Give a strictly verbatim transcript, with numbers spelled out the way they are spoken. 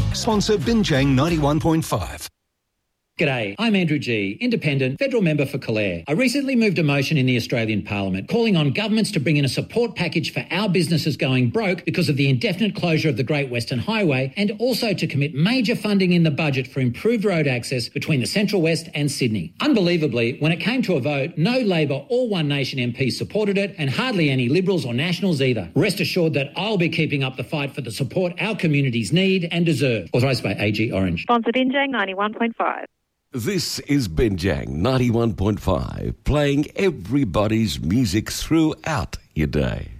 Sponsor Binjang ninety-one point five. G'day, I'm Andrew Gee, Independent, Federal Member for Calare. I recently moved a motion in the Australian Parliament calling on governments to bring in a support package for our businesses going broke because of the indefinite closure of the Great Western Highway, and also to commit major funding in the budget for improved road access between the Central West and Sydney. Unbelievably, when it came to a vote, no Labor or One Nation M Ps supported it, and hardly any Liberals or Nationals either. Rest assured that I'll be keeping up the fight for the support our communities need and deserve. Authorised by A G Orange. Sponsor Binjang ninety-one point five. This is Binjang ninety-one point five, playing everybody's music throughout your day.